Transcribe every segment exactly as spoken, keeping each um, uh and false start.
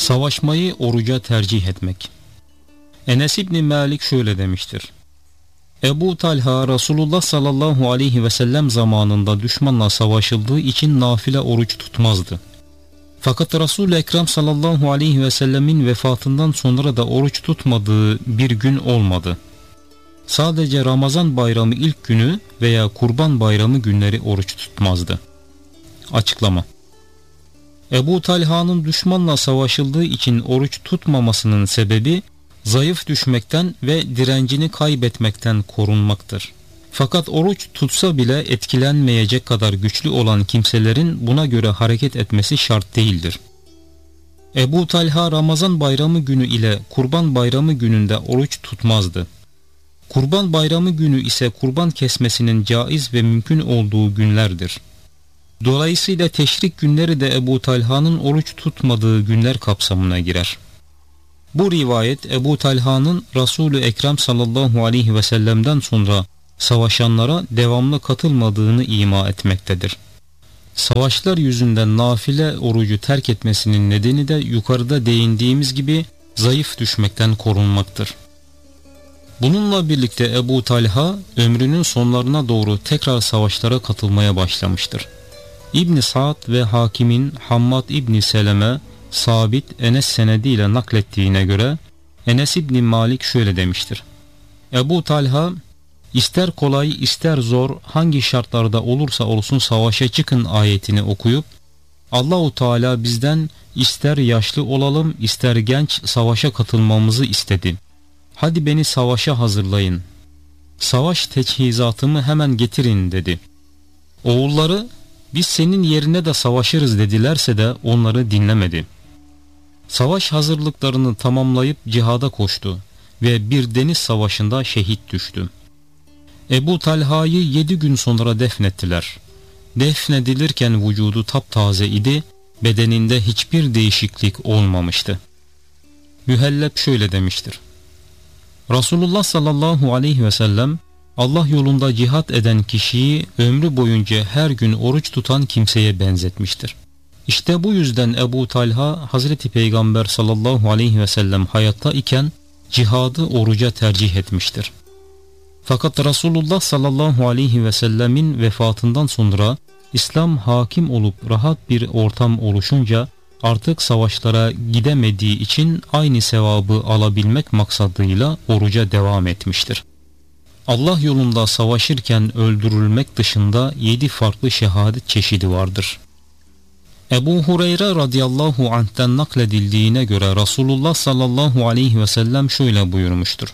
Savaşmayı oruca tercih etmek. Enes İbni Malik şöyle demiştir: Ebu Talha Resulullah sallallahu aleyhi ve sellem zamanında düşmanla savaşıldığı için nafile oruç tutmazdı. Fakat Resul-i Ekrem sallallahu aleyhi ve sellemin vefatından sonra da oruç tutmadığı bir gün olmadı. Sadece Ramazan bayramı ilk günü veya Kurban bayramı günleri oruç tutmazdı. Açıklama: Ebu Talha'nın düşmanla savaşıldığı için oruç tutmamasının sebebi zayıf düşmekten ve direncini kaybetmekten korunmaktır. Fakat oruç tutsa bile etkilenmeyecek kadar güçlü olan kimselerin buna göre hareket etmesi şart değildir. Ebu Talha Ramazan bayramı günü ile Kurban bayramı gününde oruç tutmazdı. Kurban bayramı günü ise kurban kesmesinin caiz ve mümkün olduğu günlerdir. Dolayısıyla teşrik günleri de Ebu Talha'nın oruç tutmadığı günler kapsamına girer. Bu rivayet Ebu Talha'nın Resul-i Ekrem sallallahu aleyhi ve sellem'den sonra savaşanlara devamlı katılmadığını ima etmektedir. Savaşlar yüzünden nafile orucu terk etmesinin nedeni de yukarıda değindiğimiz gibi zayıf düşmekten korunmaktır. Bununla birlikte Ebu Talha ömrünün sonlarına doğru tekrar savaşlara katılmaya başlamıştır. İbn Sa'd ve Hakim'in Hammad İbni Seleme sabit Enes senediyle naklettiğine göre Enes İbni Malik şöyle demiştir: Ebu Talha ister kolay ister zor hangi şartlarda olursa olsun savaşa çıkın ayetini okuyup Allahu Teala bizden ister yaşlı olalım ister genç savaşa katılmamızı istedi. Hadi beni savaşa hazırlayın. Savaş teçhizatımı hemen getirin dedi. Oğulları biz senin yerine de savaşırız dedilerse de onları dinlemedi. Savaş hazırlıklarını tamamlayıp cihada koştu ve bir deniz savaşında şehit düştü. Ebu Talha'yı yedi gün sonra defnettiler. Defnedilirken vücudu taptaze idi, bedeninde hiçbir değişiklik olmamıştı. Mühelleb şöyle demiştir: Resulullah sallallahu aleyhi ve sellem Allah yolunda cihat eden kişiyi ömrü boyunca her gün oruç tutan kimseye benzetmiştir. İşte bu yüzden Ebu Talha Hazreti Peygamber sallallahu aleyhi ve sellem hayatta iken cihadı oruca tercih etmiştir. Fakat Resulullah sallallahu aleyhi ve sellemin vefatından sonra İslam hakim olup rahat bir ortam oluşunca artık savaşlara gidemediği için aynı sevabı alabilmek maksadıyla oruca devam etmiştir. Allah yolunda savaşırken öldürülmek dışında yedi farklı şehadet çeşidi vardır. Ebu Hureyre radıyallahu anh'ten nakledildiğine göre Resulullah sallallahu aleyhi ve sellem şöyle buyurmuştur: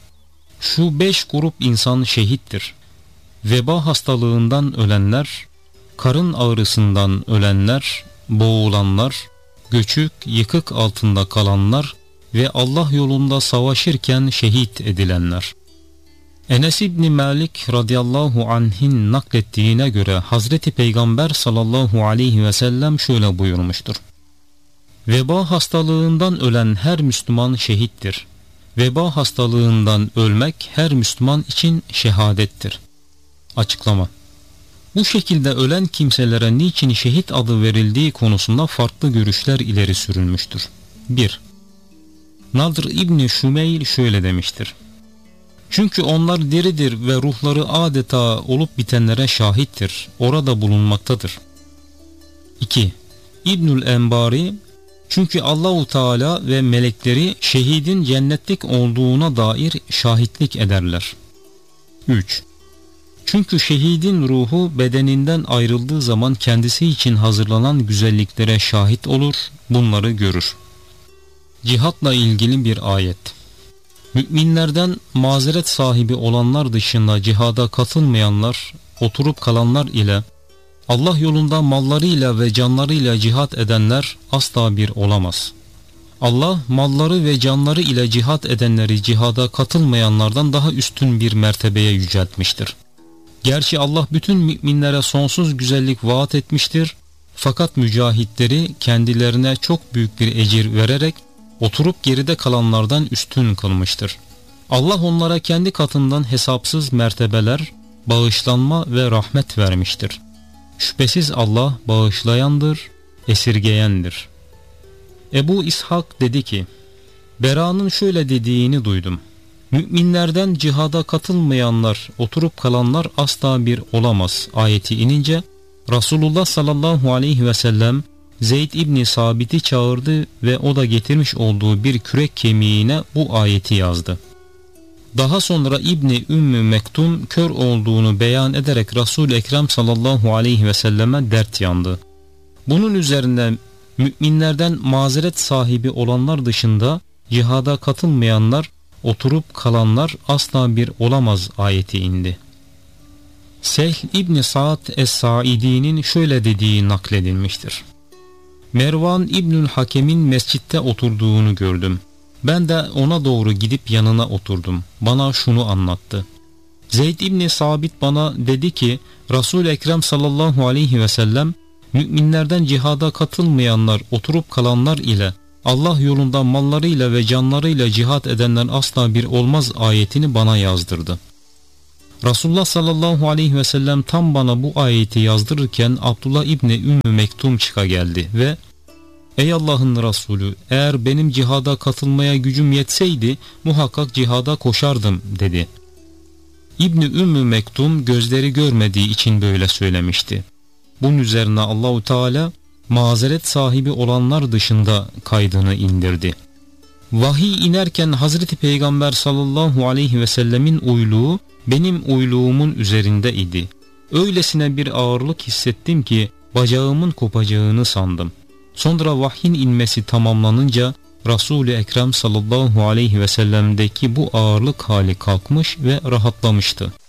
Şu beş grup insan şehittir. Veba hastalığından ölenler, karın ağrısından ölenler, boğulanlar, göçük, yıkık altında kalanlar ve Allah yolunda savaşırken şehit edilenler. Enes İbni Malik radıyallahu anh'in naklettiğine göre Hazreti Peygamber sallallahu aleyhi ve sellem şöyle buyurmuştur: Veba hastalığından ölen her Müslüman şehittir. Veba hastalığından ölmek her Müslüman için şehadettir. Açıklama: Bu şekilde ölen kimselere niçin şehit adı verildiği konusunda farklı görüşler ileri sürülmüştür. bir. Nadr İbni Şümeyl şöyle demiştir: Çünkü onlar diridir ve ruhları adeta olup bitenlere şahittir, orada bulunmaktadır. iki. İbnül Enbari, çünkü Allahu Teala ve melekleri şehidin cennetlik olduğuna dair şahitlik ederler. üç. Çünkü şehidin ruhu bedeninden ayrıldığı zaman kendisi için hazırlanan güzelliklere şahit olur, bunları görür. Cihatla ilgili bir ayet. Müminlerden mazeret sahibi olanlar dışında cihada katılmayanlar, oturup kalanlar ile Allah yolunda mallarıyla ve canlarıyla cihat edenler asla bir olamaz. Allah malları ve canları ile cihat edenleri cihada katılmayanlardan daha üstün bir mertebeye yüceltmiştir. Gerçi Allah bütün müminlere sonsuz güzellik vaat etmiştir, fakat mücahitleri kendilerine çok büyük bir ecir vererek oturup geride kalanlardan üstün kılmıştır. Allah onlara kendi katından hesapsız mertebeler, bağışlanma ve rahmet vermiştir. Şüphesiz Allah bağışlayandır, esirgeyendir. Ebu İshak dedi ki, Bera'nın şöyle dediğini duydum. Müminlerden cihada katılmayanlar, oturup kalanlar asla bir olamaz ayeti inince Resulullah sallallahu aleyhi ve sellem Zeyd İbni Sabit'i çağırdı ve o da getirmiş olduğu bir kürek kemiğine bu ayeti yazdı. Daha sonra İbni Ümmü Mektum kör olduğunu beyan ederek Resul-i Ekrem sallallahu aleyhi ve selleme dert yandı. Bunun üzerine müminlerden mazeret sahibi olanlar dışında cihada katılmayanlar, oturup kalanlar asla bir olamaz ayeti indi. Sehl İbni Sa'd Es-Saidi'nin şöyle dediği nakledilmiştir. Mervan İbnül Hakem'in mescitte oturduğunu gördüm. Ben de ona doğru gidip yanına oturdum. Bana şunu anlattı. Zeyd İbni Sabit bana dedi ki, Resul-i Ekrem sallallahu aleyhi ve sellem, müminlerden cihada katılmayanlar, oturup kalanlar ile Allah yolunda mallarıyla ve canlarıyla cihat edenler asla bir olmaz ayetini bana yazdırdı. Resulullah sallallahu aleyhi ve sellem tam bana bu ayeti yazdırırken Abdullah İbni Ümmü Mektum çıka geldi ve Ey Allah'ın Resulü, eğer benim cihada katılmaya gücüm yetseydi muhakkak cihada koşardım dedi. İbni Ümmü Mektum gözleri görmediği için böyle söylemişti. Bunun üzerine Allahu Teala mazeret sahibi olanlar dışında kaydını indirdi. Vahiy inerken Hazreti Peygamber sallallahu aleyhi ve sellemin uyluğu benim uyluğumun üzerinde idi. Öylesine bir ağırlık hissettim ki bacağımın kopacağını sandım. Sonra vahyin inmesi tamamlanınca Resul-i Ekrem sallallahu aleyhi ve sellem'deki bu ağırlık hali kalkmış ve rahatlamıştı.